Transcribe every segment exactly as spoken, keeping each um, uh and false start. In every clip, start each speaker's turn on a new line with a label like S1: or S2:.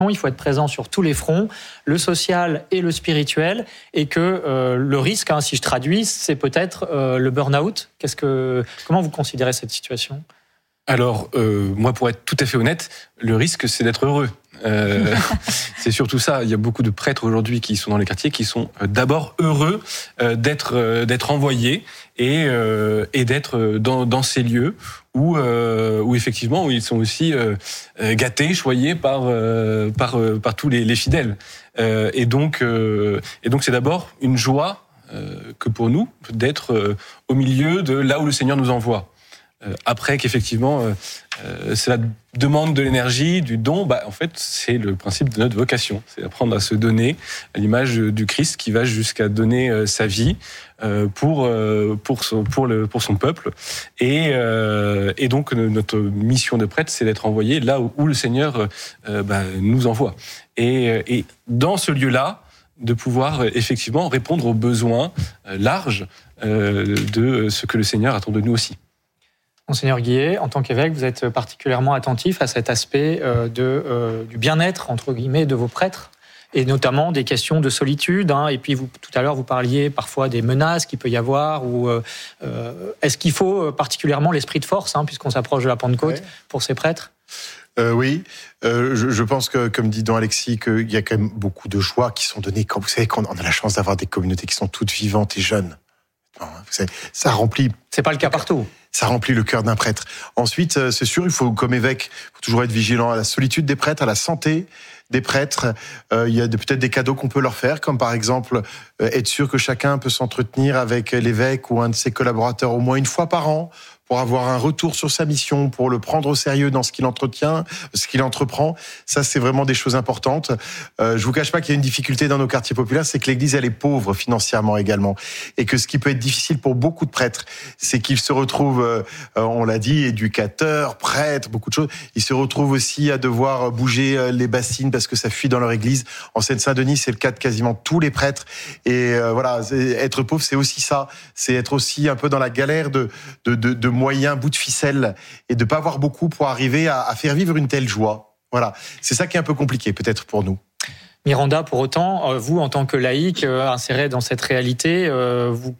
S1: il faut être présent sur tous les fronts, le social et le spirituel, et que euh, le risque, hein, si je traduis, c'est peut-être euh, le burn-out. Qu'est-ce que, comment vous considérez cette situation ?
S2: Alors, euh, moi, pour être tout à fait honnête, le risque, c'est d'être heureux. Euh, c'est surtout ça. Il y a beaucoup de prêtres aujourd'hui qui sont dans les quartiers, qui sont d'abord heureux euh, d'être euh, d'être envoyés et euh, et d'être dans dans ces lieux où euh, où effectivement où ils sont aussi euh, gâtés, choyés par euh, par euh, par tous les, les fidèles. Euh, et donc euh, et donc c'est d'abord une joie euh, que pour nous d'être euh, au milieu de là où le Seigneur nous envoie. Après qu'effectivement, euh, euh, c'est la demande de l'énergie, du don, bah, en fait, c'est le principe de notre vocation. C'est apprendre à se donner à l'image du Christ qui va jusqu'à donner euh, sa vie euh, pour, euh, pour, son, pour, le, pour son peuple. Et, euh, et donc, notre mission de prêtre, c'est d'être envoyé là où, où le Seigneur euh, bah, nous envoie. Et, et dans ce lieu-là, de pouvoir effectivement répondre aux besoins euh, larges euh, de ce que le Seigneur attend de nous aussi.
S1: Monseigneur Guillet, en tant qu'évêque, vous êtes particulièrement attentif à cet aspect euh, de, euh, du bien-être, entre guillemets, de vos prêtres, et notamment des questions de solitude. Hein, et puis, vous, tout à l'heure, vous parliez parfois des menaces qu'il peut y avoir. Ou, euh, est-ce qu'il faut particulièrement l'esprit de force, hein, puisqu'on s'approche de la Pentecôte, ouais. pour ces prêtres ?
S3: Euh, oui, euh, je, je pense que, comme dit Don Alexis, qu'il y a quand même beaucoup de joies qui sont données. Quand vous savez qu'on a la chance d'avoir des communautés qui sont toutes vivantes et jeunes. Vous savez, ça remplit.
S1: C'est pas le cas partout.
S3: Ça remplit le cœur d'un prêtre. Ensuite, c'est sûr, il faut, comme évêque, il faut toujours être vigilant à la solitude des prêtres, à la santé des prêtres. Euh, il y a peut-être des cadeaux qu'on peut leur faire, comme par exemple euh, être sûr que chacun peut s'entretenir avec l'évêque ou un de ses collaborateurs au moins une fois par an, pour avoir un retour sur sa mission, pour le prendre au sérieux dans ce qu'il entretient, ce qu'il entreprend. Ça, c'est vraiment des choses importantes. Euh, je vous cache pas qu'il y a une difficulté dans nos quartiers populaires, c'est que l'Église, elle est pauvre financièrement également. Et que ce qui peut être difficile pour beaucoup de prêtres, c'est qu'ils se retrouvent, euh, on l'a dit, éducateurs, prêtres, beaucoup de choses. Ils se retrouvent aussi à devoir bouger les bassines parce que ça fuit dans leur Église. En Seine-Saint-Denis, c'est le cas de quasiment tous les prêtres. Et euh, voilà, être pauvre, c'est aussi ça. C'est être aussi un peu dans la galère de, de, de, de moyens, bout de ficelle, et de pas avoir beaucoup pour arriver à, à faire vivre une telle joie. Voilà, c'est ça qui est un peu compliqué peut-être pour nous.
S1: Miranda, pour autant, vous en tant que laïque euh, inséré dans cette réalité, euh, vous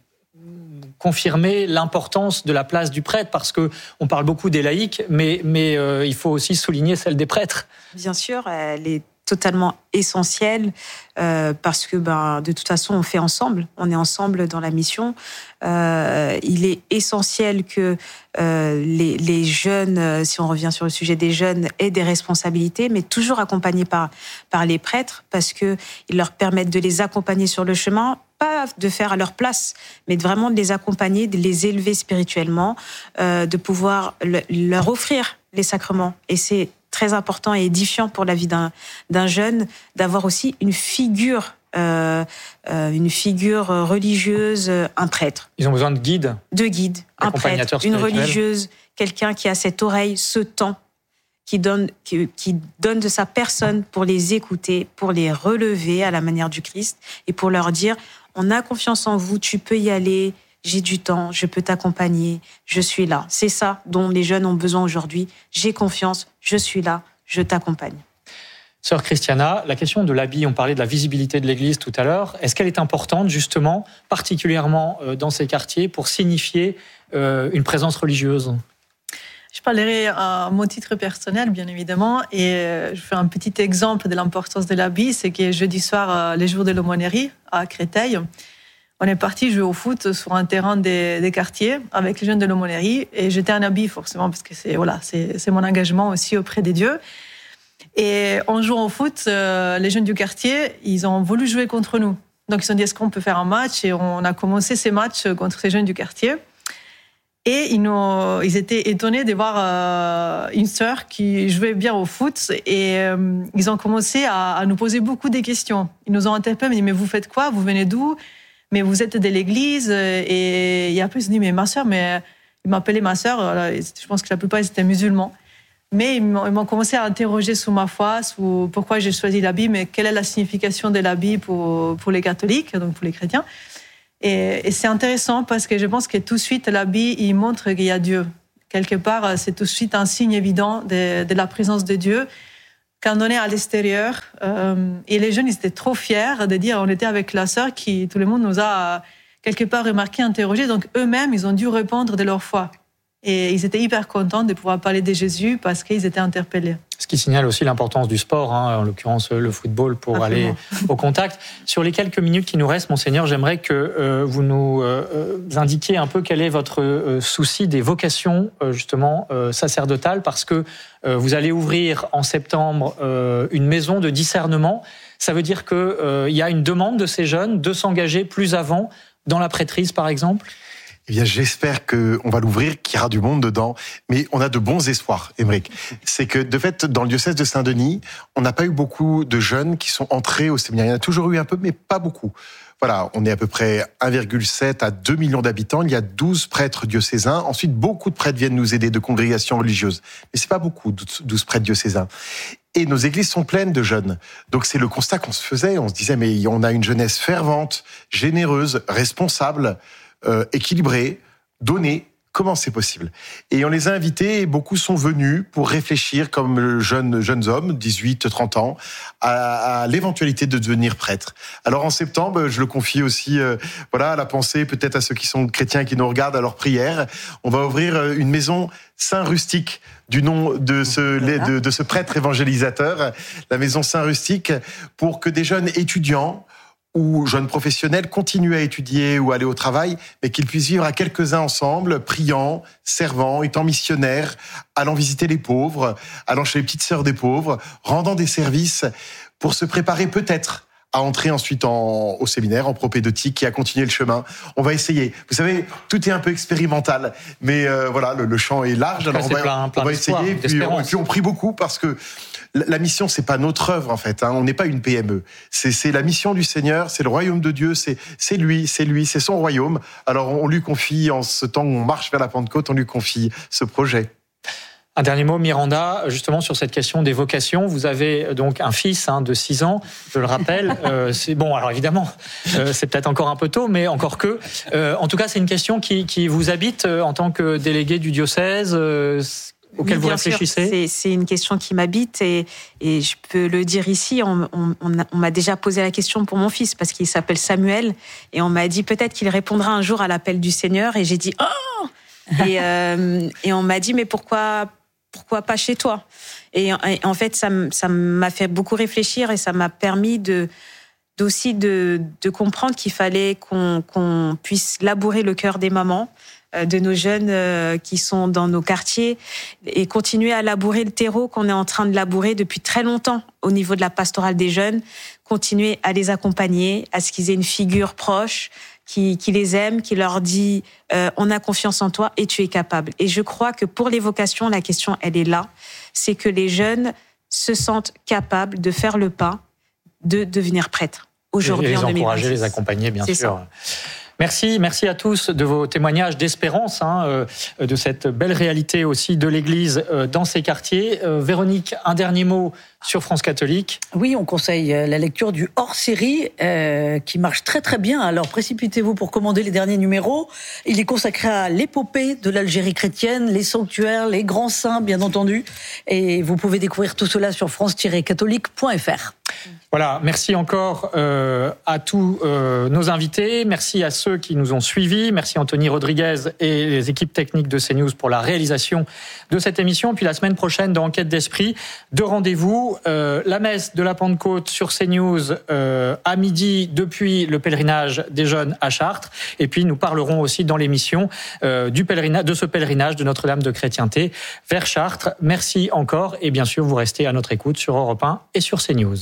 S1: confirmez l'importance de la place du prêtre, parce que on parle beaucoup des laïcs, mais mais euh, il faut aussi souligner celle des prêtres.
S4: Bien sûr, elle est totalement essentielle euh, parce que ben de toute façon on fait ensemble, on est ensemble dans la mission. Euh, il est essentiel que euh, les, les jeunes, si on revient sur le sujet des jeunes, aient des responsabilités, mais toujours accompagnés par par les prêtres, parce que ils leur permettent de les accompagner sur le chemin, pas de faire à leur place, mais de vraiment de les accompagner, de les élever spirituellement, euh, de pouvoir le, leur offrir les sacrements. Et c'est très important et édifiant pour la vie d'un, d'un jeune d'avoir aussi une figure, euh, euh, une figure religieuse, un prêtre.
S1: Ils ont besoin de guides.
S4: De guides, un prêtre, une religieuse, quelqu'un qui a cette oreille, ce temps, qui donne, qui, qui donne de sa personne pour les écouter, pour les relever à la manière du Christ et pour leur dire, on a confiance en vous, tu peux y aller, j'ai du temps, je peux t'accompagner, je suis là. C'est ça dont les jeunes ont besoin aujourd'hui. J'ai confiance, je suis là, je t'accompagne.
S1: Sœur Christiana, la question de l'habit, on parlait de la visibilité de l'Église tout à l'heure. Est-ce qu'elle est importante, justement, particulièrement dans ces quartiers, pour signifier une présence religieuse ?
S5: Je parlerai à mon titre personnel, bien évidemment, et je fais un petit exemple de l'importance de l'habit. C'est que jeudi soir, les jours de l'aumônerie à Créteil, on est parti jouer au foot sur un terrain des, des quartiers avec les jeunes de l'aumônerie, et j'étais en habit forcément parce que c'est voilà, c'est, c'est mon engagement aussi auprès des dieux. Et en jouant au foot, euh, les jeunes du quartier, ils ont voulu jouer contre nous. Donc ils se sont dit, est-ce qu'on peut faire un match ? Et on a commencé ces matchs contre ces jeunes du quartier. Et ils, nous, ils étaient étonnés de voir euh, une sœur qui jouait bien au foot, et euh, ils ont commencé à, à nous poser beaucoup de questions. Ils nous ont interpellés, ils m'ont dit, mais vous faites quoi ? Vous venez d'où ? Mais vous êtes de l'église. Et, et après, ils se sont dit, mais ma sœur, mais ils m'appelaient ma sœur. Je pense que la plupart, ils étaient musulmans. Mais ils m'ont, ils m'ont commencé à interroger sur ma foi, sur pourquoi j'ai choisi l'habit, mais quelle est la signification de l'habit pour, pour les catholiques, donc pour les chrétiens. Et, et c'est intéressant parce que je pense que tout de suite, l'habit, il montre qu'il y a Dieu. Quelque part, c'est tout de suite un signe évident de, de la présence de Dieu. quand on est à l'extérieur, euh, et les jeunes, ils étaient trop fiers de dire, on était avec la sœur qui, tout le monde nous a euh, quelque part remarqué, interrogé, donc eux-mêmes, ils ont dû répondre de leur foi. Et ils étaient hyper contents de pouvoir parler de Jésus parce qu'ils étaient interpellés.
S1: Ce qui signale aussi l'importance du sport, hein, en l'occurrence le football, pour Absolument. aller au contact. Sur les quelques minutes qui nous restent, Monseigneur, j'aimerais que euh, vous nous euh, indiquiez un peu quel est votre euh, souci des vocations euh, justement euh, sacerdotales, parce que euh, vous allez ouvrir en septembre euh, une maison de discernement. Ça veut dire qu'il euh, y a une demande de ces jeunes de s'engager plus avant dans la prêtrise, par exemple ?
S3: Eh bien, j'espère qu'on va l'ouvrir, qu'il y aura du monde dedans. Mais on a de bons espoirs, Aymeric. C'est que, de fait, dans le diocèse de Saint-Denis, on n'a pas eu beaucoup de jeunes qui sont entrés au séminaire. Il y en a toujours eu un peu, mais pas beaucoup. Voilà, on est à peu près un virgule sept à deux millions d'habitants. Il y a douze prêtres diocésains. Ensuite, beaucoup de prêtres viennent nous aider de congrégations religieuses. Mais c'est pas beaucoup, douze prêtres diocésains. Et nos églises sont pleines de jeunes. Donc c'est le constat qu'on se faisait. On se disait, mais on a une jeunesse fervente, généreuse, responsable, Euh, équilibré, donné. Comment c'est possible ? Et on les a invités et beaucoup sont venus pour réfléchir comme jeunes, jeunes hommes, dix-huit, trente ans, à, à l'éventualité de devenir prêtre. Alors en septembre, je le confie aussi euh, voilà, à la pensée, peut-être à ceux qui sont chrétiens qui nous regardent, à leur prière. On va ouvrir une maison Saint-Rustique, du nom de ce, de, de ce prêtre évangélisateur, la maison Saint-Rustique, pour que des jeunes étudiants ou jeunes professionnels continuent à étudier ou aller au travail, mais qu'ils puissent vivre à quelques-uns ensemble, priant, servant, étant missionnaires, allant visiter les pauvres, allant chez les petites sœurs des pauvres, rendant des services pour se préparer peut-être à entrer ensuite en, au séminaire, en propédeutique et à continuer le chemin. On va essayer. Vous savez, tout est un peu expérimental, mais euh, voilà, le, le champ est large. Alors on va,
S1: plein, plein
S3: on va essayer, et puis, on, et puis on prie beaucoup parce que la mission, c'est pas notre œuvre en fait. Hein. On n'est pas une P M E. C'est, c'est la mission du Seigneur, c'est le royaume de Dieu, c'est, c'est lui, c'est lui, c'est son royaume. Alors on lui confie, en ce temps où on marche vers la Pentecôte, on lui confie ce projet.
S1: Un dernier mot, Miranda, justement sur cette question des vocations. Vous avez donc un fils hein, de six ans, je le rappelle. euh, c'est bon, alors évidemment, euh, c'est peut-être encore un peu tôt, mais encore que. Euh, en tout cas, c'est une question qui, qui vous habite euh, en tant que délégué du diocèse. Euh, auquel oui, vous réfléchissez ?
S4: C'est, c'est une question qui m'habite et, et je peux le dire ici, on, on, on, a, on m'a déjà posé la question pour mon fils parce qu'il s'appelle Samuel et on m'a dit peut-être qu'il répondra un jour à l'appel du Seigneur et j'ai dit « Oh !» et, euh, et on m'a dit « Mais pourquoi, pourquoi pas chez toi ?» et, et en fait, ça, ça m'a fait beaucoup réfléchir et ça m'a permis de, d'aussi de, de comprendre qu'il fallait qu'on, qu'on puisse labourer le cœur des mamans, de nos jeunes qui sont dans nos quartiers et continuer à labourer le terreau qu'on est en train de labourer depuis très longtemps au niveau de la pastorale des jeunes, continuer à les accompagner, à ce qu'ils aient une figure proche, qui, qui les aime, qui leur dit euh, « on a confiance en toi et tu es capable ». Et je crois que pour les vocations, la question, elle est là, c'est que les jeunes se sentent capables de faire le pas, de devenir prêtres aujourd'hui
S1: et les
S4: en deux mille vingt-six.
S1: encourager, les accompagner, bien
S4: c'est
S1: sûr.
S4: Ça.
S1: Merci, merci à tous de vos témoignages d'espérance, hein, euh, de cette belle réalité aussi de l'Église euh, dans ces quartiers. Euh, Véronique, un dernier mot sur France Catholique.
S6: Oui, on conseille la lecture du hors-série euh, qui marche très très bien. Alors précipitez-vous pour commander les derniers numéros. Il est consacré à l'épopée de l'Algérie chrétienne, les sanctuaires, les grands saints, bien entendu. Et vous pouvez découvrir tout cela sur france tiret catholique point f r.
S1: Voilà, merci encore euh, à tous euh, nos invités, merci à ceux qui nous ont suivis, merci Anthony Rodriguez et les équipes techniques de CNews pour la réalisation de cette émission. Puis la semaine prochaine, dans Enquête d'Esprit, deux rendez-vous, euh, la messe de la Pentecôte sur CNews euh, à midi depuis le pèlerinage des jeunes à Chartres. Et puis nous parlerons aussi dans l'émission euh, du pèlerinage, de ce pèlerinage de Notre-Dame de Chrétienté vers Chartres. Merci encore et bien sûr vous restez à notre écoute sur Europe un et sur CNews.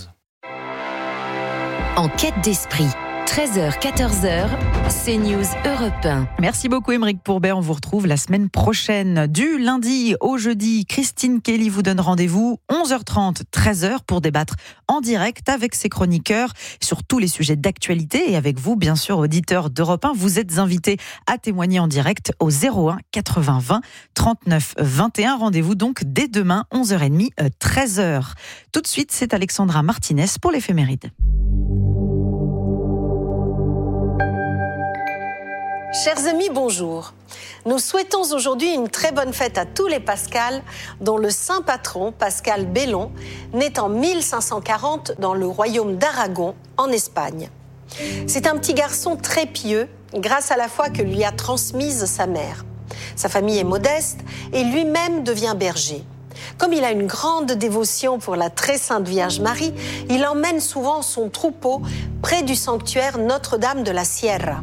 S7: Enquête d'Esprit, treize heures quatorze heures, CNews Europe un.
S8: Merci beaucoup Aymeric Pourbet, on vous retrouve la semaine prochaine. Du lundi au jeudi, Christine Kelly vous donne rendez-vous onze heures trente, treize heures pour débattre en direct avec ses chroniqueurs sur tous les sujets d'actualité et avec vous, bien sûr, auditeurs d'Europe un. Vous êtes invités à témoigner en direct au zéro un quatre-vingts vingt trente-neuf vingt et un. Rendez-vous donc dès demain, onze heures trente, treize heures. Tout de suite, c'est Alexandra Martinez pour l'éphéméride.
S9: Chers amis, bonjour. Nous souhaitons aujourd'hui une très bonne fête à tous les Pascal, dont le saint patron, Pascal Bellon, naît en mille cinq cent quarante dans le royaume d'Aragon, en Espagne. C'est un petit garçon très pieux, grâce à la foi que lui a transmise sa mère. Sa famille est modeste et lui-même devient berger. Comme il a une grande dévotion pour la très sainte Vierge Marie, il emmène souvent son troupeau près du sanctuaire Notre-Dame de la Sierra.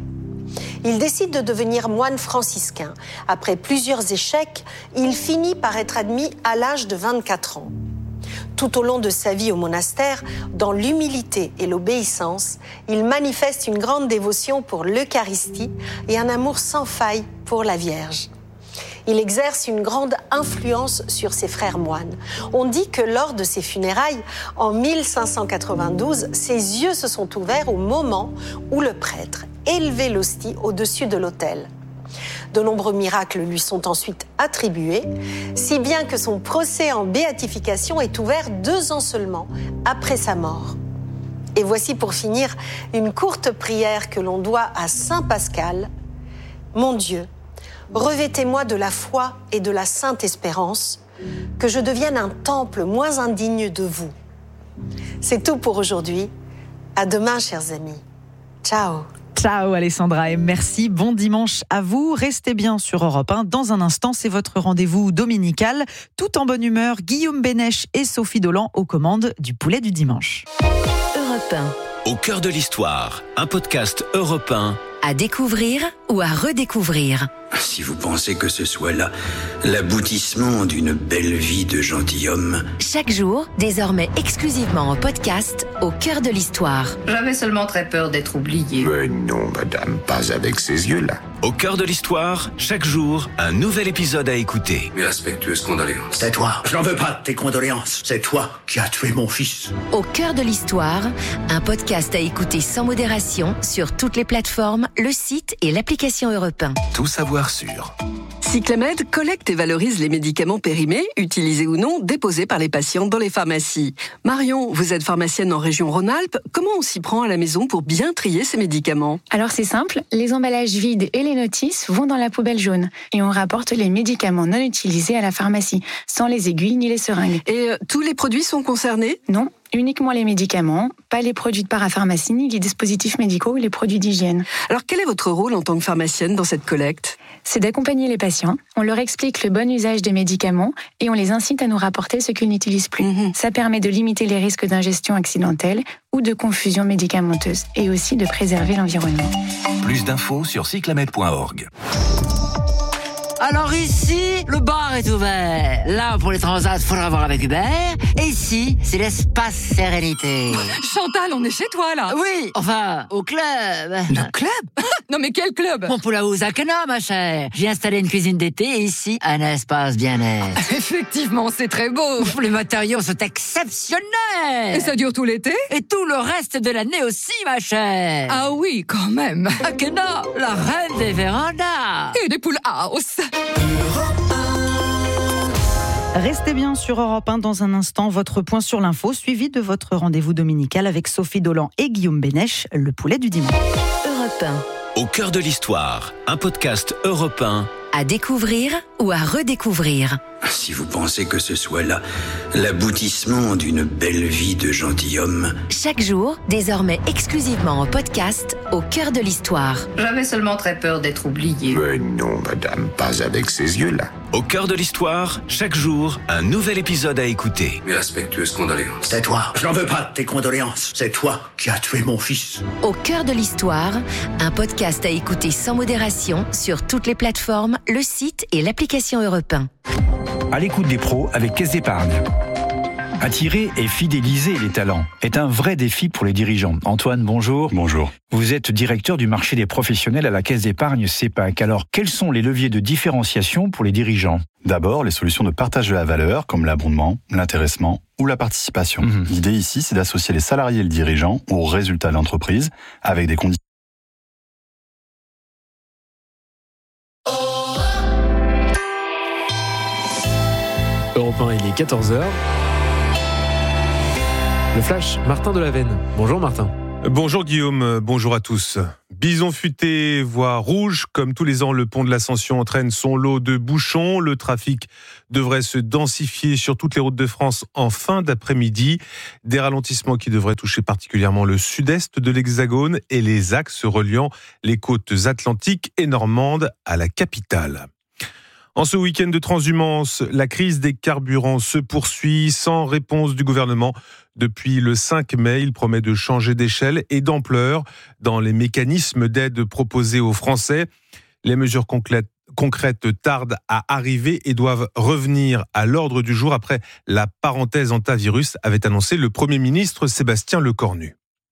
S9: Il décide de devenir moine franciscain. Après plusieurs échecs, il finit par être admis à l'âge de vingt-quatre ans. Tout au long de sa vie au monastère, dans l'humilité et l'obéissance, il manifeste une grande dévotion pour l'Eucharistie et un amour sans faille pour la Vierge. Il exerce une grande influence sur ses frères moines. On dit que lors de ses funérailles, en mille cinq cent quatre-vingt-douze, ses yeux se sont ouverts au moment où le prêtre élevait l'hostie au-dessus de l'autel. De nombreux miracles lui sont ensuite attribués, si bien que son procès en béatification est ouvert deux ans seulement après sa mort. Et voici pour finir une courte prière que l'on doit à saint Pascal. Mon Dieu, revêtez-moi de la foi et de la sainte espérance, que je devienne un temple moins indigne de vous. C'est tout pour aujourd'hui. À demain, chers amis. Ciao.
S8: Ciao Alessandra et merci, bon dimanche à vous. Restez bien sur Europe un. Dans un instant, c'est votre rendez-vous dominical. Tout en bonne humeur, Guillaume Bénèche et Sophie Dolan aux commandes du poulet du dimanche.
S7: Europe un.
S10: Au cœur de l'histoire, un podcast Europe un.
S7: À découvrir ou à redécouvrir.
S11: Si vous pensez que ce soit là l'aboutissement d'une belle vie de gentilhomme.
S7: Chaque jour, désormais exclusivement en podcast, au cœur de l'histoire.
S12: J'avais seulement très peur d'être oublié.
S11: Mais non, madame, pas avec ces yeux-là.
S10: Au cœur de l'histoire, chaque jour, un nouvel épisode à écouter.
S11: Mes respectueuses condoléances.
S13: C'est toi. Je n'en veux pas de tes condoléances. C'est toi qui as tué mon fils.
S7: Au cœur de l'histoire, un podcast à écouter sans modération sur toutes les plateformes, le site et l'application Europe un.
S10: Tout savoir sur.
S14: Cyclamed collecte et valorise les médicaments périmés, utilisés ou non, déposés par les patients dans les pharmacies. Marion, vous êtes pharmacienne en région Rhône-Alpes. Comment on s'y prend à la maison pour bien trier ces médicaments ?
S15: Alors c'est simple, les emballages vides et les notices vont dans la poubelle jaune. Et on rapporte les médicaments non utilisés à la pharmacie, sans les aiguilles ni les seringues.
S14: Et euh, tous les produits sont concernés ?
S15: Non. Uniquement les médicaments, pas les produits de parapharmacie, ni les dispositifs médicaux ou les produits d'hygiène.
S14: Alors quel est votre rôle en tant que pharmacienne dans cette collecte ?
S15: C'est d'accompagner les patients, on leur explique le bon usage des médicaments et on les incite à nous rapporter ce qu'ils n'utilisent plus. Mmh. Ça permet de limiter les risques d'ingestion accidentelle ou de confusion médicamenteuse et aussi de préserver l'environnement.
S10: Plus d'infos sur cyclamed point org.
S16: Alors ici, le bar est ouvert. Là, pour les transats, faudra voir avec Hubert. Et ici, c'est l'espace sérénité.
S17: Chantal, on est chez toi, là.
S16: Oui, enfin, au club.
S17: Le club ? Non, mais quel club ?
S16: Mon pour la Housakena, ma chère. J'ai installé une cuisine d'été et ici, un espace bien-être.
S17: Effectivement, c'est très beau.
S16: Les matériaux sont exceptionnels.
S17: Et ça dure tout l'été ?
S16: Et tout le reste de l'année aussi, ma chère.
S17: Ah oui, quand même.
S16: Akena, la reine des vérandas.
S17: Et des poules house.
S8: Restez bien sur Europe un dans un instant, votre point sur l'info, suivi de votre rendez-vous dominical avec Sophie Dolan et Guillaume Bénèche, le poulet du dimanche.
S7: Europe un.
S10: Au cœur de l'histoire, un podcast Europe un.
S7: À découvrir ou à redécouvrir.
S11: Si vous pensez que ce soit là l'aboutissement d'une belle vie de gentilhomme.
S7: Chaque jour, désormais exclusivement en podcast, au cœur de l'histoire.
S12: J'avais seulement très peur d'être oublié.
S11: Mais non, madame, pas avec ces yeux-là.
S10: Au cœur de l'histoire, chaque jour, un nouvel épisode à écouter.
S11: Mes respectueuses condoléances.
S13: C'est toi. Je n'en veux pas de tes condoléances. C'est toi qui as tué mon fils.
S7: Au cœur de l'histoire, un podcast à écouter sans modération sur toutes les plateformes, le site et l'application Europe un.
S18: À l'écoute des pros avec Caisse d'Épargne. Attirer et fidéliser les talents est un vrai défi pour les dirigeants. Antoine, bonjour.
S19: Bonjour.
S18: Vous êtes directeur du marché des professionnels à la Caisse d'Épargne CEPAC. Alors, quels sont les leviers de différenciation pour les dirigeants ?
S19: D'abord, les solutions de partage de la valeur, comme l'abondement, l'intéressement ou la participation. Mmh. L'idée ici, c'est d'associer les salariés et le dirigeant aux résultats de l'entreprise avec des conditions.
S20: Europe un, il est quatorze heures. Le Flash, Martin Delavenne. Bonjour Martin.
S21: Bonjour Guillaume, bonjour à tous. Bison futé, voie rouge. Comme tous les ans, le pont de l'Ascension entraîne son lot de bouchons. Le trafic devrait se densifier sur toutes les routes de France en fin d'après-midi. Des ralentissements qui devraient toucher particulièrement le sud-est de l'Hexagone et les axes reliant les côtes atlantiques et normandes à la capitale. En ce week-end de transhumance, la crise des carburants se poursuit sans réponse du gouvernement. Depuis le cinq mai, il promet de changer d'échelle et d'ampleur dans les mécanismes d'aide proposés aux Français. Les mesures concrètes, concrètes tardent à arriver et doivent revenir à l'ordre du jour après la parenthèse antivirus, avait annoncé le Premier ministre Sébastien Lecornu.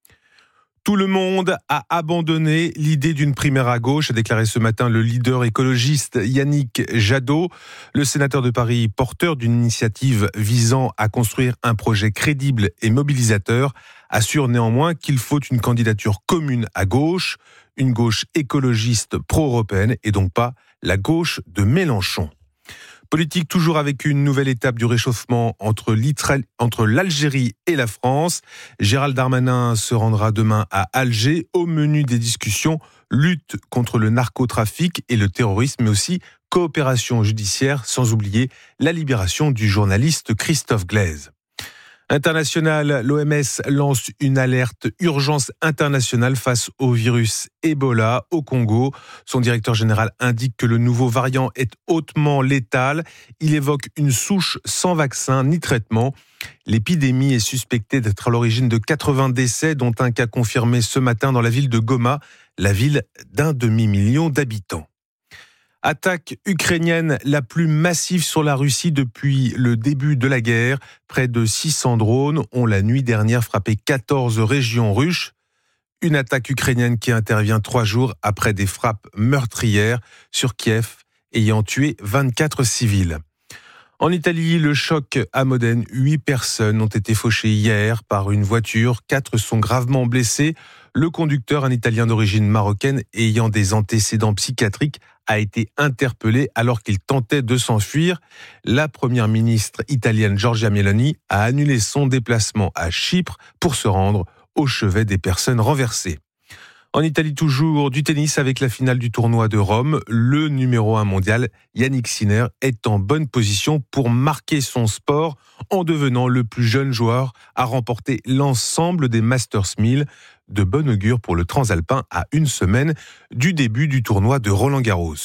S21: Tout le monde a abandonné l'idée d'une primaire à gauche, a déclaré ce matin le leader écologiste Yannick Jadot. Le sénateur de Paris, porteur d'une initiative visant à construire un projet crédible et mobilisateur, assure néanmoins qu'il faut une candidature commune à gauche, une gauche écologiste pro-européenne et donc pas la gauche de Mélenchon. Politique toujours avec une nouvelle étape du réchauffement entre, entre l'Algérie et la France. Gérald Darmanin se rendra demain à Alger. Au menu des discussions, lutte contre le narcotrafic et le terrorisme, mais aussi coopération judiciaire, sans oublier la libération du journaliste Christophe Glaise. International, l'O M S lance une alerte urgence internationale face au virus Ebola au Congo. Son directeur général indique que le nouveau variant est hautement létal. Il évoque une souche sans vaccin ni traitement. L'épidémie est suspectée d'être à l'origine de quatre-vingts décès, dont un cas confirmé ce matin dans la ville de Goma, la ville d'un demi-million d'habitants. Attaque ukrainienne la plus massive sur la Russie depuis le début de la guerre. Près de six cents drones ont la nuit dernière frappé quatorze régions russes. Une attaque ukrainienne qui intervient trois jours après des frappes meurtrières sur Kiev, ayant tué vingt-quatre civils. En Italie, le choc à Modène. Huit personnes ont été fauchées hier par une voiture. Quatre sont gravement blessés. Le conducteur, un Italien d'origine marocaine ayant des antécédents psychiatriques, a été interpellé alors qu'il tentait de s'enfuir. La première ministre italienne Giorgia Meloni a annulé son déplacement à Chypre pour se rendre au chevet des personnes renversées. En Italie toujours, du tennis avec la finale du tournoi de Rome. Le numéro un mondial, Yannick Sinner, est en bonne position pour marquer son sport en devenant le plus jeune joueur à remporter l'ensemble des Masters mille. De bon augure pour le transalpin à une semaine du début du tournoi de Roland-Garros.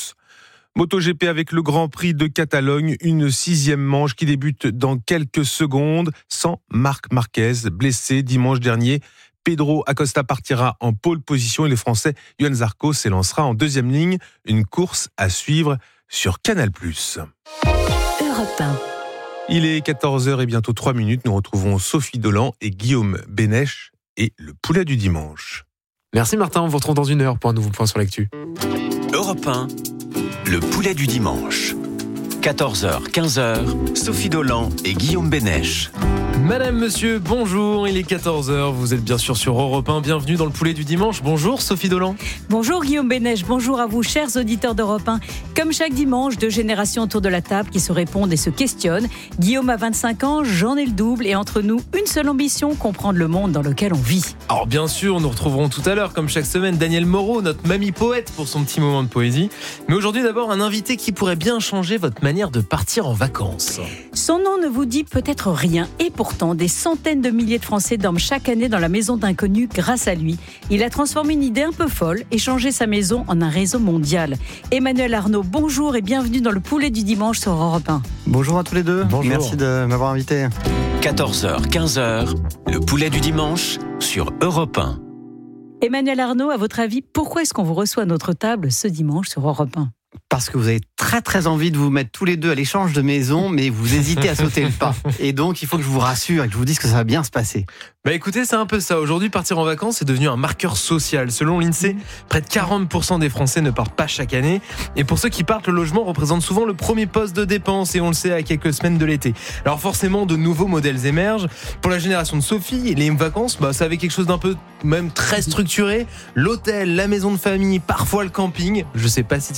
S21: MotoGP avec le Grand Prix de Catalogne, une sixième manche qui débute dans quelques secondes sans Marc Marquez, blessé dimanche dernier. Pedro Acosta partira en pole position et le Français Johan Zarco s'élancera en deuxième ligne. Une course à suivre sur Canal plus.
S7: Europe un.
S21: Il est quatorze heures et bientôt trois minutes. Nous retrouvons Sophie Dolan et Guillaume Bénèche et le poulet du dimanche.
S20: Merci Martin, on vous retrouve dans une heure pour un nouveau point sur l'actu.
S10: Europe un, le poulet du dimanche. quatorze heures, quinze heures, Sophie Dolan et Guillaume Bénèche.
S20: Madame, monsieur, bonjour, il est quatorze heures, vous êtes bien sûr sur Europe un, bienvenue dans le poulet du dimanche. Bonjour Sophie Dolan.
S22: Bonjour Guillaume Bénèche, bonjour à vous chers auditeurs d'Europe un. Comme chaque dimanche, deux générations autour de la table qui se répondent et se questionnent. Guillaume a vingt-cinq ans, j'en ai le double et entre nous, une seule ambition, comprendre le monde dans lequel on vit.
S20: Alors bien sûr, nous retrouverons tout à l'heure, comme chaque semaine, Daniel Moreau, notre mamie poète pour son petit moment de poésie. Mais aujourd'hui d'abord, un invité qui pourrait bien changer votre manière de partir en vacances.
S22: Son nom ne vous dit peut-être rien et pourtant des centaines de milliers de Français dorment chaque année dans la maison d'inconnus grâce à lui. Il a transformé une idée un peu folle et changé sa maison en un réseau mondial. Emmanuel Arnaud, bonjour et bienvenue dans le poulet du dimanche sur Europe un.
S23: Bonjour à tous les deux,
S20: bonjour.
S23: Merci de m'avoir invité.
S10: quatorze heures, quinze heures, le poulet du dimanche sur Europe un.
S22: Emmanuel Arnaud, à votre avis, pourquoi est-ce qu'on vous reçoit à notre table ce dimanche sur Europe un ?
S23: Parce que vous avez très très envie de vous mettre tous les deux à l'échange de maison, mais vous hésitez à sauter le pas. Et donc, il faut que je vous rassure et que je vous dise que ça va bien se passer.
S20: Bah écoutez, c'est un peu ça. Aujourd'hui, partir en vacances est devenu un marqueur social. Selon l'INSEE, près de quarante pour cent des Français ne partent pas chaque année. Et pour ceux qui partent, le logement représente souvent le premier poste de dépense. Et on le sait à quelques semaines de l'été. Alors forcément, de nouveaux modèles émergent. Pour la génération de Sophie, les vacances, bah, ça avait quelque chose d'un peu même très structuré. L'hôtel, la maison de famille, parfois le camping. Je sais pas si tu y allais, Sophie.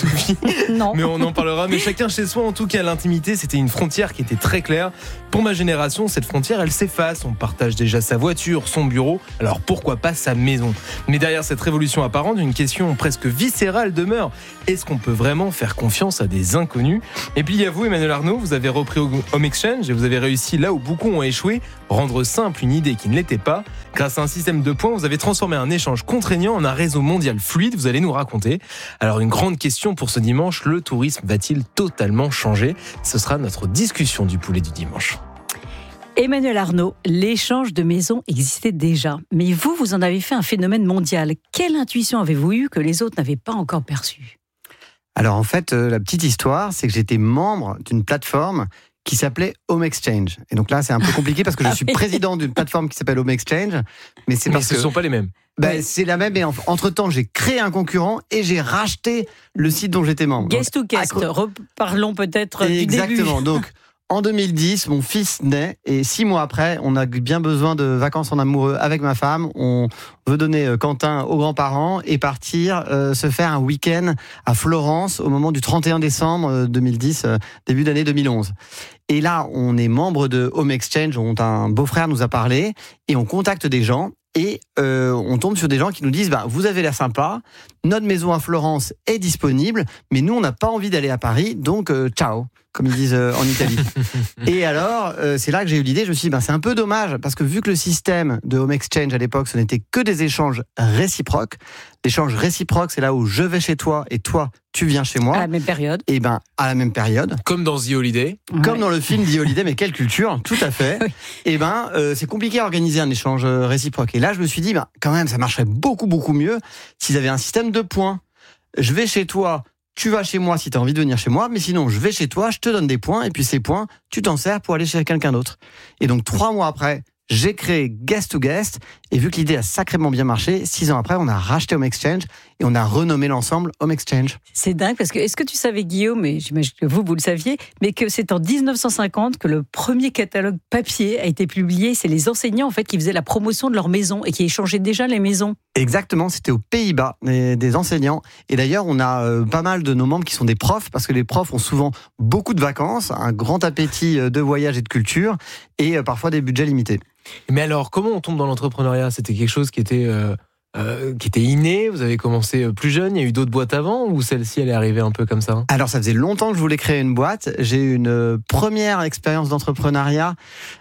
S20: Sophie.
S22: Non.
S20: Mais on en parlera. Mais chacun chez soi, en tout cas, l'intimité, c'était une frontière qui était très claire. Pour ma génération, cette frontière, elle s'efface. On partage déjà sa voiture, son bureau. Alors pourquoi pas sa maison? Mais derrière cette révolution apparente, une question presque viscérale demeure. Est-ce qu'on peut vraiment faire confiance à des inconnus? Et puis il y a vous, Emmanuel Arnaud, vous avez repris Home Exchange et vous avez réussi là où beaucoup ont échoué, rendre simple une idée qui ne l'était pas. Grâce à un système de points, vous avez transformé un échange contraignant en un réseau mondial fluide. Vous allez nous raconter. Alors une grande question pour ce dimanche, le tourisme va-t-il totalement changer? Ce sera notre discussion du poulet du dimanche.
S22: Emmanuel Arnaud, l'échange de maisons existait déjà. Mais vous, vous en avez fait un phénomène mondial. Quelle intuition avez-vous eue que les autres n'avaient pas encore perçue?
S23: Alors en fait, euh, la petite histoire, c'est que j'étais membre d'une plateforme qui s'appelait Home Exchange. Et donc là, c'est un peu compliqué parce que je suis président d'une plateforme qui s'appelle Home Exchange. Mais c'est
S20: mais
S23: parce
S20: ce
S23: que
S20: ne sont pas les mêmes.
S23: Ben, c'est la même, et entre-temps, j'ai créé un concurrent et j'ai racheté le site dont j'étais membre.
S22: Guest to guest, reparlons peut-être du début.
S23: Exactement, donc en deux mille dix, mon fils naît et six mois après, on a bien besoin de vacances en amoureux avec ma femme. On veut donner Quentin aux grands-parents et partir euh, se faire un week-end à Florence au moment du trente et un décembre deux mille dix, euh, début d'année deux mille onze. Et là, on est membre de Home Exchange, dont un beau-frère nous a parlé, et on contacte des gens. Et euh, on tombe sur des gens qui nous disent bah, « Vous avez l'air sympa, notre maison à Florence est disponible, mais nous, on n'a pas envie d'aller à Paris, donc euh, ciao », comme ils disent euh, en Italie. Et alors, euh, c'est là que j'ai eu l'idée, je me suis dit bah, « C'est un peu dommage, parce que vu que le système de Home Exchange à l'époque, ce n'était que des échanges réciproques, l'échange réciproque, c'est là où je vais chez toi et toi, tu viens chez moi. »
S22: À la même période.
S23: Et ben à la même période.
S20: Comme dans The Holiday.
S23: Comme
S22: Ouais.
S23: dans le film The Holiday, mais quelle culture, tout à fait.
S22: Oui.
S23: Et ben euh, c'est compliqué à organiser un échange euh, réciproque. Et là, je me suis dit, ben, quand même, ça marcherait beaucoup, beaucoup mieux s'ils avaient un système de points. Je vais chez toi, tu vas chez moi si tu as envie de venir chez moi, mais sinon, je vais chez toi, je te donne des points, et puis ces points, tu t'en sers pour aller chez quelqu'un d'autre. Et donc, trois mois après, j'ai créé Guest to Guest, et vu que l'idée a sacrément bien marché, six ans après, on a racheté Home Exchange, et on a renommé l'ensemble Home Exchange.
S22: C'est dingue, parce que est-ce que tu savais, Guillaume, et j'imagine que vous, vous le saviez, mais que c'est en dix-neuf cent cinquante que le premier catalogue papier a été publié. C'est les enseignants, en fait, qui faisaient la promotion de leur maison et qui échangeaient déjà les maisons.
S23: Exactement, c'était aux Pays-Bas, des, des enseignants. Et d'ailleurs, on a euh, pas mal de nos membres qui sont des profs, parce que les profs ont souvent beaucoup de vacances, un grand appétit de voyage et de culture, et euh, parfois des budgets limités.
S20: Mais alors, comment on tombe dans l'entrepreneuriat? C'était quelque chose qui était, euh, euh, qui était inné? Vous avez commencé plus jeune, il y a eu d'autres boîtes avant, ou celle-ci, elle est arrivée un peu comme ça?
S23: Alors, ça faisait longtemps que je voulais créer une boîte. J'ai eu une première expérience d'entrepreneuriat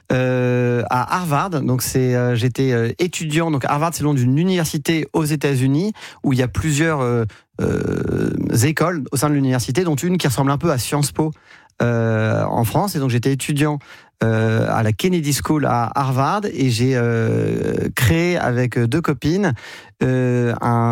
S23: euh, à Harvard. Donc, c'est, euh, j'étais euh, étudiant. Donc, Harvard, c'est le nom d'une université aux États-Unis où il y a plusieurs euh, euh, écoles au sein de l'université, dont une qui ressemble un peu à Sciences Po euh, en France. Et donc, j'étais étudiant Euh, à la Kennedy School à Harvard et j'ai euh, créé avec deux copines euh,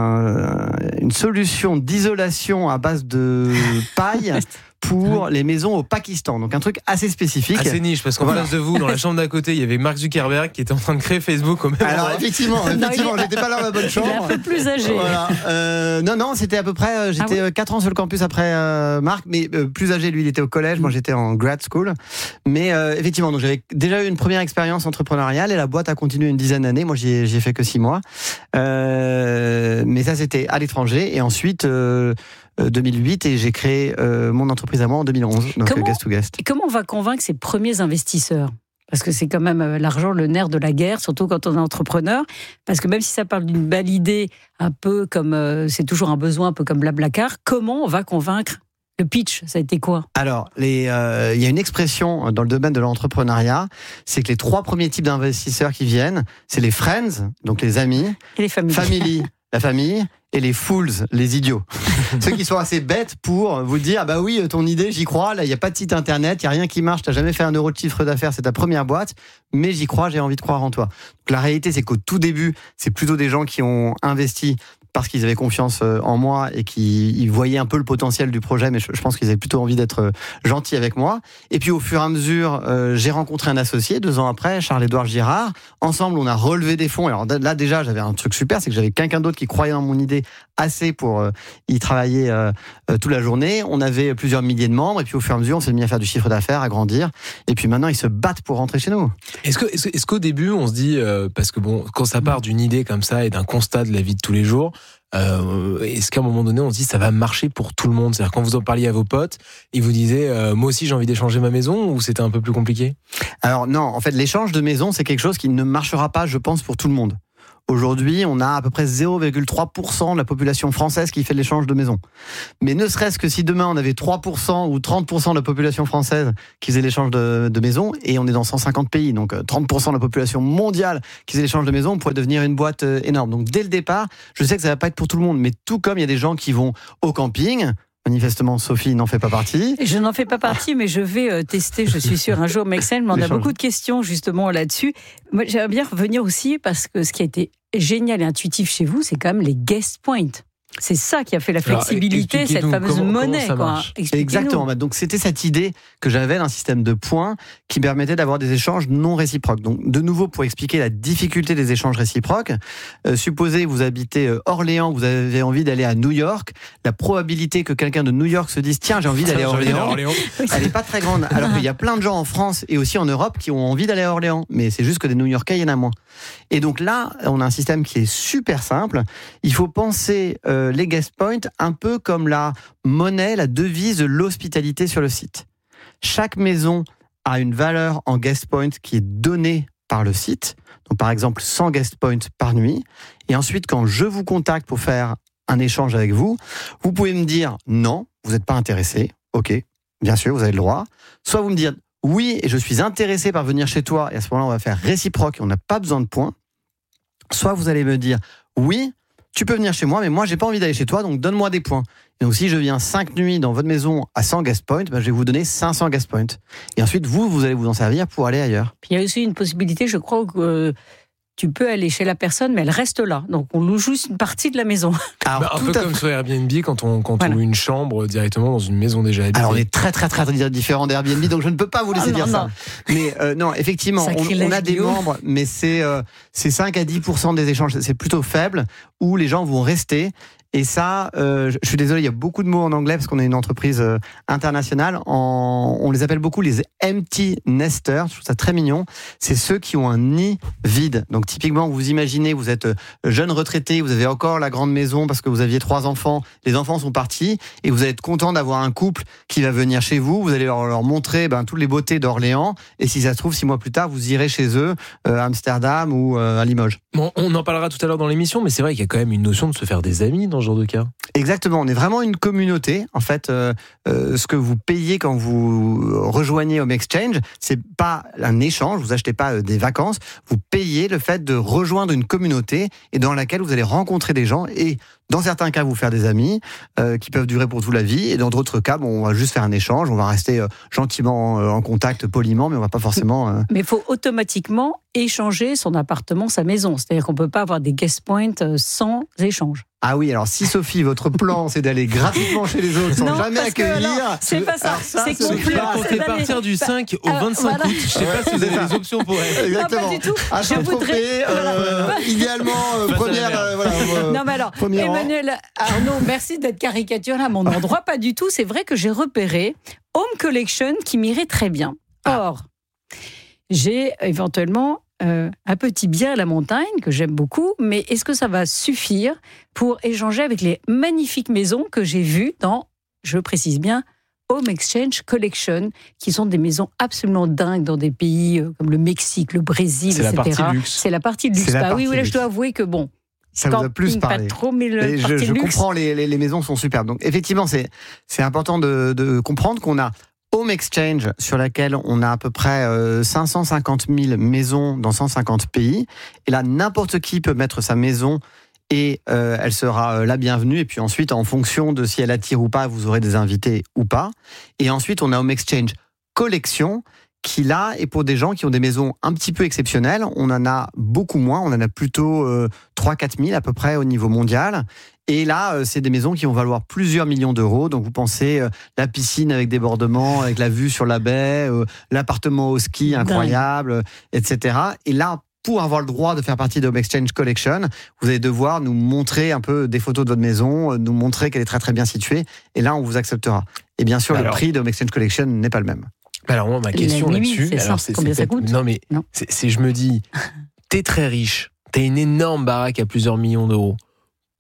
S23: un, une solution d'isolation à base de paille pour les maisons au Pakistan. Donc un truc assez spécifique.
S20: Assez niche, parce qu'en
S23: Voilà.
S20: face de vous, dans la chambre d'à côté, il y avait Mark Zuckerberg qui était en train de créer Facebook au même
S23: Alors
S20: endroit.
S23: effectivement, effectivement,
S22: Non, il est-
S23: j'étais pas dans la bonne chambre.
S22: Il est un peu plus âgé.
S23: Voilà. Euh, non, non, c'était à peu près. euh, J'étais
S22: Ah oui.
S23: euh, quatre ans sur le campus après euh, Marc, mais euh, plus âgé, lui, il était au collège. Moi, j'étais en grad school. Mais euh, effectivement, donc j'avais déjà eu une première expérience entrepreneuriale et la boîte a continué une dizaine d'années. Moi, j'y ai, j'y ai fait que six mois. Euh, mais ça, c'était à l'étranger. Et ensuite, euh, euh, deux mille huit, et j'ai créé euh, mon entreprise à moi en deux mille onze. Donc
S22: Comment-
S23: euh, Guest to Guest.
S22: Et comment on va convaincre ces premiers investisseurs? Parce que c'est quand même euh, l'argent, le nerf de la guerre, surtout quand on est entrepreneur. Parce que même si ça parle d'une belle idée, un peu comme euh, c'est toujours un besoin, un peu comme Blablacar, comment on va convaincre? Le pitch, ça a été quoi?
S23: Alors, les, euh, il y a une expression dans le domaine de l'entrepreneuriat, c'est que les trois premiers types d'investisseurs qui viennent, c'est les friends, donc les amis,
S22: Et les familles.
S23: family, la famille, et les fools, les idiots. Ceux qui sont assez bêtes pour vous dire, ah bah oui, ton idée, j'y crois, là, il n'y a pas de site internet, il n'y a rien qui marche, tu n'as jamais fait un euro de chiffre d'affaires, c'est ta première boîte, mais j'y crois, j'ai envie de croire en toi. Donc, la réalité, c'est qu'au tout début, c'est plutôt des gens qui ont investi parce qu'ils avaient confiance en moi et qu'ils voyaient un peu le potentiel du projet, mais je, je pense qu'ils avaient plutôt envie d'être gentils avec moi. Et puis au fur et à mesure, euh, j'ai rencontré un associé, deux ans après, Charles-Édouard Girard. Ensemble, on a relevé des fonds. Alors là, déjà, j'avais un truc super, c'est que j'avais quelqu'un d'autre qui croyait dans mon idée assez pour euh, y travailler euh, euh, toute la journée. On avait plusieurs milliers de membres, et puis au fur et à mesure, on s'est mis à faire du chiffre d'affaires, à grandir. Et puis maintenant, ils se battent pour rentrer chez nous.
S20: Est-ce que, est-ce, est-ce qu'au début, on se dit, euh, parce que bon, quand ça part d'une idée comme ça et d'un constat de la vie de tous les jours, Euh, est-ce qu'à un moment donné, on se dit ça va marcher pour tout le monde? C'est-à-dire quand vous en parliez à vos potes, ils vous disaient euh, moi aussi j'ai envie d'échanger ma maison, ou c'était un peu plus compliqué?
S23: Alors non, en fait, l'échange de maison, c'est quelque chose qui ne marchera pas, je pense, pour tout le monde. Aujourd'hui, on a à peu près zéro virgule trois pour cent de la population française qui fait l'échange de maison. Mais ne serait-ce que si demain on avait trois pour cent ou trente pour cent de la population française qui faisait l'échange de, de maison, et on est dans cent cinquante pays, donc trente pour cent de la population mondiale qui faisait l'échange de maison, on pourrait devenir une boîte énorme. Donc dès le départ, je sais que ça va pas être pour tout le monde, mais tout comme il y a des gens qui vont au camping. Manifestement, Sophie n'en fait pas partie.
S22: Je n'en fais pas partie, mais je vais euh, tester, je suis sûre, un jour. Mexel, mais on a beaucoup de questions justement là-dessus. Moi, j'aimerais bien revenir aussi, parce que ce qui a été génial et intuitif chez vous, c'est quand même les guest points. C'est ça qui a fait la flexibilité, Alors, cette fameuse comment, monnaie.
S23: Comment
S22: quoi.
S23: Exactement. Donc c'était cette idée que j'avais d'un système de points qui permettait d'avoir des échanges non réciproques. Donc de nouveau, pour expliquer la difficulté des échanges réciproques, euh, supposez vous habitez euh, Orléans, vous avez envie d'aller à New York, la probabilité que quelqu'un de New York se dise tiens j'ai envie d'aller à Orléans, Orléans. elle n'est pas très grande. Alors qu'il y a plein de gens en France et aussi en Europe qui ont envie d'aller à Orléans, mais c'est juste que des New Yorkais il y en a moins. Et donc là, on a un système qui est super simple. Il faut penser euh, les guest points un peu comme la monnaie, la devise de l'hospitalité sur le site. Chaque maison a une valeur en guest point qui est donnée par le site. Donc par exemple cent guest points par nuit. Et ensuite, quand je vous contacte pour faire un échange avec vous, vous pouvez me dire non, vous n'êtes pas intéressé. Ok, bien sûr, vous avez le droit. Soit vous me dites oui, et je suis intéressé par venir chez toi, et à ce moment-là, on va faire réciproque et on n'a pas besoin de points. Soit vous allez me dire oui, tu peux venir chez moi, mais moi, j'ai pas envie d'aller chez toi, donc donne-moi des points. Et donc, si je viens cinq nuits dans votre maison à cent guest points, ben, je vais vous donner cinq cents guest points. Et ensuite, vous, vous allez vous en servir pour aller ailleurs.
S22: Puis il y a aussi une possibilité, je crois, que euh, tu peux aller chez la personne, mais elle reste là. Donc, on loue juste une partie de la maison.
S20: Alors, bah, un peu comme sur Airbnb, quand on, quand voilà. on loue une chambre directement dans une maison déjà habitée.
S23: Alors, on est très, très, très différent d'Airbnb, donc je ne peux pas vous laisser oh, dire non, ça. Non. Mais euh, non, effectivement, on, on a des membres, mais c'est, euh, c'est cinq à dix pour cent des échanges, c'est plutôt faible, où les gens vont rester. Et ça, euh, je suis désolé, il y a beaucoup de mots en anglais parce qu'on est une entreprise euh, internationale. En, on les appelle beaucoup les empty nesters. Je trouve ça très mignon. C'est ceux qui ont un nid vide. Donc typiquement, vous imaginez, vous êtes jeune retraité, vous avez encore la grande maison parce que vous aviez trois enfants. Les enfants sont partis et vous allez être content d'avoir un couple qui va venir chez vous. Vous allez leur, leur montrer ben, toutes les beautés d'Orléans. Et si ça se trouve, six mois plus tard, vous irez chez eux euh, à Amsterdam ou euh, à Limoges.
S20: Bon, on en parlera tout à l'heure dans l'émission, mais c'est vrai qu'il y a quand même une notion de se faire des amis dans ce genre de cas.
S23: Exactement, on est vraiment une communauté. En fait, euh, euh, ce que vous payez quand vous rejoignez Home Exchange, c'est pas un échange, vous achetez pas des vacances, vous payez le fait de rejoindre une communauté et dans laquelle vous allez rencontrer des gens et dans certains cas, vous faire des amis euh, qui peuvent durer pour toute la vie, et dans d'autres cas, bon, on va juste faire un échange, on va rester euh, gentiment euh, en contact, poliment, mais on va pas forcément. Euh...
S22: Mais il faut automatiquement échanger son appartement, sa maison. C'est-à-dire qu'on peut pas avoir des guest points sans échange.
S23: Ah oui, alors si Sophie, votre plan, c'est d'aller gratuitement chez les autres sans
S22: non,
S23: jamais accueillir.
S22: Alors, c'est pas ça. ça c'est
S20: qu'on peut partir du cinq au vingt-cinq août. Je sais pas si vous avez des options pour elle.
S23: Exactement.
S22: Non, pas du tout.
S23: À
S22: je voudrais.
S23: Euh, voilà. Idéalement, euh, première. Euh, voilà, euh,
S22: non, mais alors, Emmanuel Arnaud, merci d'être caricaturé à mon endroit. Pas du tout. C'est vrai que j'ai repéré Home Collection qui m'irait très bien. Or, j'ai éventuellement. Euh, un petit bien à la montagne que j'aime beaucoup, mais est-ce que ça va suffire pour échanger avec les magnifiques maisons que j'ai vues dans, je précise bien, Home Exchange Collection, qui sont des maisons absolument dingues dans des pays euh, comme le Mexique, le Brésil,
S20: c'est
S22: et cetera.
S20: La partie luxe.
S22: C'est la partie de luxe. Bah oui, oui, là je dois avouer que bon.
S23: Ça vous a plus parlé.
S22: Pas trop, mais le
S23: et je, je comprends, les, les, les maisons sont superbes. Donc effectivement, c'est, c'est important de, de comprendre qu'on a Home Exchange, sur laquelle on a à peu près euh, cinq cent cinquante mille maisons dans cent cinquante pays. Et là, n'importe qui peut mettre sa maison et euh, elle sera la bienvenue. Et puis ensuite, en fonction de si elle attire ou pas, vous aurez des invités ou pas. Et ensuite, on a Home Exchange Collection, qui là est pour des gens qui ont des maisons un petit peu exceptionnelles. On en a beaucoup moins, on en a plutôt euh, trois à quatre mille à peu près au niveau mondial. Et là, c'est des maisons qui vont valoir plusieurs millions d'euros. Donc vous pensez euh, la piscine avec débordement, avec la vue sur la baie, euh, l'appartement au ski incroyable, euh, et cetera. Et là, pour avoir le droit de faire partie de Home Exchange Collection, vous allez devoir nous montrer un peu des photos de votre maison, euh, nous montrer qu'elle est très très bien située. Et là, on vous acceptera. Et bien sûr, alors, le prix de Home Exchange Collection n'est pas le même.
S20: Alors moi, ma question
S22: oui,
S20: là-dessus,
S22: c'est
S20: alors
S22: ça. C'est, combien c'est ça coûte ?
S20: Non mais
S22: non.
S20: C'est, c'est, je me dis, t'es très riche, t'as une énorme baraque à plusieurs millions d'euros.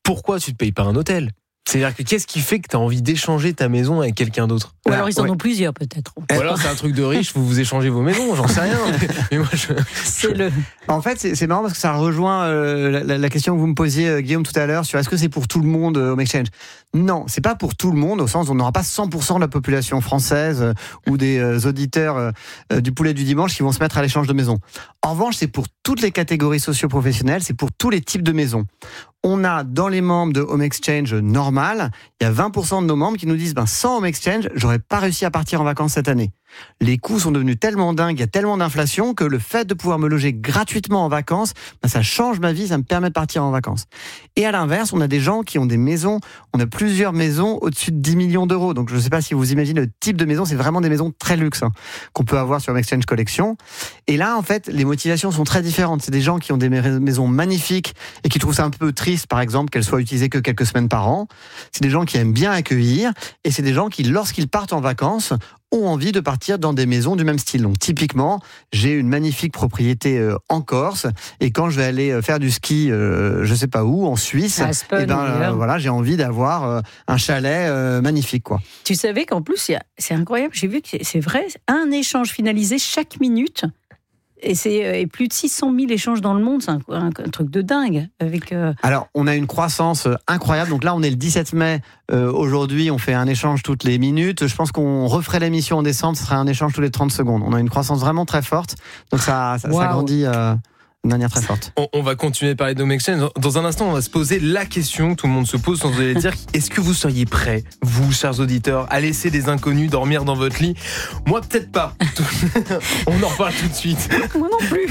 S20: pourquoi tu te payes pas un hôtel ? C'est-à-dire que qu'est-ce qui fait que tu as envie d'échanger ta maison avec quelqu'un d'autre ?
S6: Ou alors ils en ouais. ont plusieurs peut-être.
S20: Ou alors c'est un truc de riche, vous vous échangez vos maisons, j'en sais rien. Mais moi, je...
S6: C'est le...
S23: En fait, c'est, c'est marrant parce que ça rejoint euh, la, la question que vous me posiez, euh, Guillaume, tout à l'heure, sur est-ce que c'est pour tout le monde, euh, Home Exchange ? Non, c'est pas pour tout le monde, au sens où on n'aura pas cent pour cent de la population française euh, ou des euh, auditeurs euh, euh, du Poulet du Dimanche qui vont se mettre à l'échange de maisons. En revanche, c'est pour toutes les catégories socio-professionnelles, c'est pour tous les types de maisons. On a dans les membres de Home Exchange normal, il y a vingt pour cent de nos membres qui nous disent ben, sans Home Exchange, j'aurais pas réussi à partir en vacances cette année. Les coûts sont devenus tellement dingues, il y a tellement d'inflation que le fait de pouvoir me loger gratuitement en vacances, ben, ça change ma vie, ça me permet de partir en vacances. Et à l'inverse, on a des gens qui ont des maisons, on a plusieurs maisons au-dessus de dix millions d'euros. Donc je ne sais pas si vous imaginez le type de maison, c'est vraiment des maisons très luxe hein, qu'on peut avoir sur Home Exchange Collection. Et là, en fait, les motivations sont très différentes. C'est des gens qui ont des maisons magnifiques et qui trouvent ça un peu triste, par exemple, qu'elles soient utilisées que quelques semaines par an. C'est des gens qui aiment bien accueillir et c'est des gens qui, lorsqu'ils partent en vacances, ont envie de partir dans des maisons du même style. Donc typiquement, j'ai une magnifique propriété euh, en Corse et quand je vais aller euh, faire du ski, euh, je sais pas où, en Suisse,
S6: Aspen,
S23: et ben euh, voilà, j'ai envie d'avoir euh, un chalet euh, magnifique quoi.
S6: Tu savais qu'en plus, c'est incroyable, j'ai vu que c'est vrai, un échange finalisé chaque minute. Et c'est et plus de six cent mille échanges dans le monde, c'est un, un, un truc de dingue. Avec euh...
S23: Alors, on a une croissance incroyable. Donc là, on est le dix-sept mai. Euh, aujourd'hui, on fait un échange toutes les minutes. Je pense qu'on referait l'émission en décembre, ce serait un échange tous les trente secondes. On a une croissance vraiment très forte. Donc ça, ça, wow. ça grandit... Euh... de manière très forte.
S20: On, on va continuer à parler de Home Exchange. Dans un instant, on va se poser la question que tout le monde se pose sans oser dire. Est-ce que vous seriez prêts, vous, chers auditeurs, à laisser des inconnus dormir dans votre lit ? Moi, peut-être pas. On en reparle tout de suite.
S6: Moi non plus.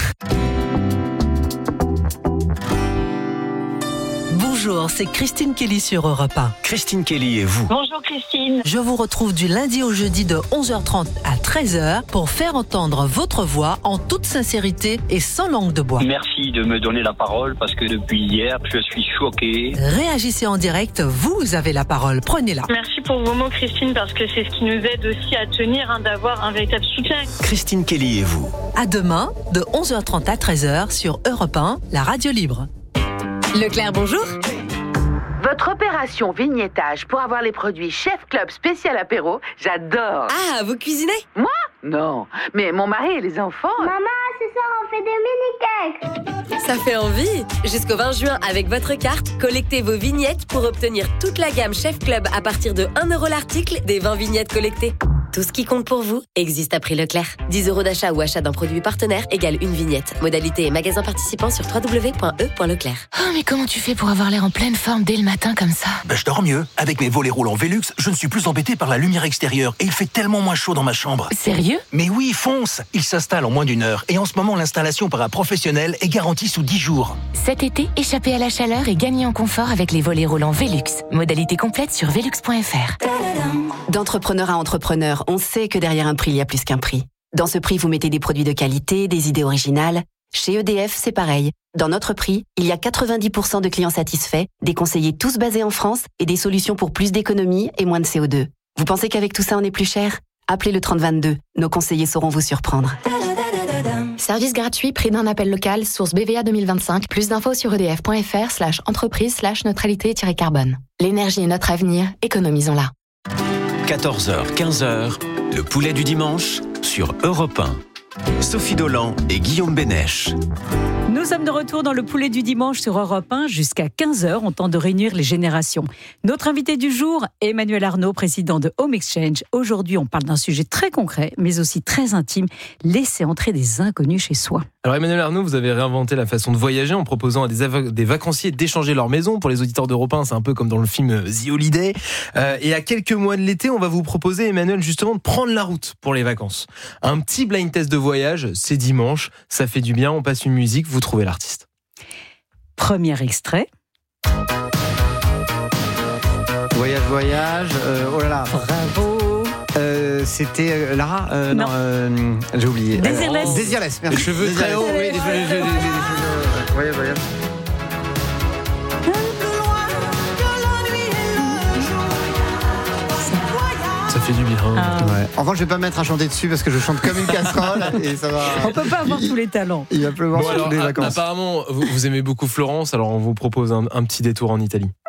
S2: Bonjour, c'est Christine Kelly sur Europe un.
S10: Christine Kelly et vous.
S3: Bonjour Christine.
S2: Je vous retrouve du lundi au jeudi de onze heures trente à treize heures pour faire entendre votre voix en toute sincérité et sans langue de bois.
S3: Merci de me donner la parole parce que depuis hier, je suis choquée.
S2: Réagissez en direct, vous avez la parole, prenez-la.
S3: Merci pour vos mots Christine parce que c'est ce qui nous aide aussi à tenir, hein, d'avoir un véritable soutien.
S10: Christine Kelly et vous.
S2: À demain, de onze heures trente à treize heures sur Europe un, la radio libre.
S7: Leclerc, bonjour.
S5: Votre opération vignettage pour avoir les produits Chef Club spécial apéro, j'adore.
S7: Ah, vous cuisinez ?
S5: Moi ? Non, mais mon mari et les enfants...
S24: Maman, ce soir on fait des mini-cakes.
S7: Ça fait envie. Jusqu'au vingt juin, avec votre carte, collectez vos vignettes pour obtenir toute la gamme Chef Club à partir de un euro l'article des vingt vignettes collectées. Tout ce qui compte pour vous existe à prix Leclerc. dix euros d'achat ou achat d'un produit partenaire égale une vignette. Modalité et magasin participant sur w w w point e point leclerc.
S25: Oh, mais comment tu fais pour avoir l'air en pleine forme dès le matin comme ça ?
S26: Ben, je dors mieux. Avec mes volets roulants Velux, je ne suis plus embêté par la lumière extérieure et il fait tellement moins chaud dans ma chambre.
S25: Sérieux ?
S26: Mais oui, fonce ! Il s'installe en moins d'une heure et en ce moment, l'installation par un professionnel est garantie sous dix jours.
S25: Cet été, échappez à la chaleur et gagnez en confort avec les volets roulants Velux. Modalité complète sur velux point f r.
S27: D'entrepreneur à entrepreneur, on sait que derrière un prix, il y a plus qu'un prix. Dans ce prix, vous mettez des produits de qualité, des idées originales. Chez E D F, c'est pareil. Dans notre prix, il y a quatre-vingt-dix pour cent de clients satisfaits, des conseillers tous basés en France et des solutions pour plus d'économie et moins de C O deux. Vous pensez qu'avec tout ça, on est plus cher ? Appelez le trente vingt-deux. Nos conseillers sauront vous surprendre.
S25: Service gratuit, prix d'un appel local, source B V A deux mille vingt-cinq. Plus d'infos sur edf point f r slash entreprise slash neutralité-carbone. L'énergie est notre avenir, économisons-la.
S10: quatorze heures, quinze heures, le poulet du dimanche sur Europe un. Sophie Dolan et Guillaume Bénèche.
S22: Nous sommes de retour dans le poulet du dimanche sur Europe un. Jusqu'à quinze heures, on tente de réunir les générations. Notre invité du jour, Emmanuel Arnaud, président de Home Exchange. Aujourd'hui, on parle d'un sujet très concret, mais aussi très intime. Laisser entrer des inconnus chez soi.
S20: Alors Emmanuel Arnaud, vous avez réinventé la façon de voyager en proposant à des, av- des vacanciers d'échanger leur maison. Pour les auditeurs d'Europe un, c'est un peu comme dans le film The Holiday. Euh, et à quelques mois de l'été, on va vous proposer, Emmanuel, justement de prendre la route pour les vacances. Un petit blind test de voyage, c'est dimanche, ça fait du bien, on passe une musique, vous trouvez l'artiste.
S22: Premier extrait.
S23: Voyage, voyage, euh, oh là là.
S22: Bravo.
S23: Euh, c'était euh, Lara euh, Non, non euh, j'ai oublié.
S22: Désirless.
S23: Euh, Désirless, merci.
S20: Les cheveux très hauts,
S23: oui, les cheveux. Les cheveux voyage, voyage.
S20: Ça fait du bien.
S22: Ah.
S23: Ouais. En revanche, je vais pas me mettre à chanter dessus parce que je chante comme une casserole et ça va.
S22: On peut pas avoir tous les talents.
S23: Il va pleuvoir
S20: bon,
S23: sur
S20: alors,
S23: tous les vacances.
S20: Apparemment, vous, vous aimez beaucoup Florence, alors on vous propose un, un petit détour en Italie.